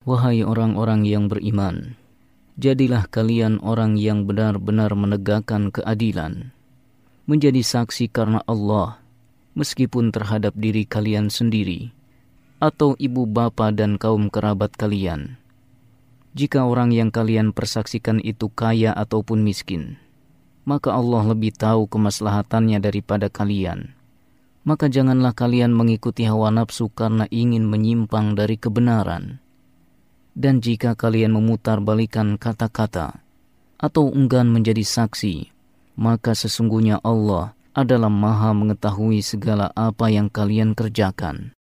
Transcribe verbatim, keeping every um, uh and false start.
Wahai orang-orang yang beriman, jadilah kalian orang yang benar-benar menegakkan keadilan, menjadi saksi karena Allah, meskipun terhadap diri kalian sendiri, atau ibu bapa dan kaum kerabat kalian. Jika orang yang kalian persaksikan itu kaya ataupun miskin, maka Allah lebih tahu kemaslahatannya daripada kalian. Maka janganlah kalian mengikuti hawa nafsu karena ingin menyimpang dari kebenaran. Dan jika kalian memutarbalikan kata-kata atau enggan menjadi saksi, maka sesungguhnya Allah adalah Maha mengetahui segala apa yang kalian kerjakan.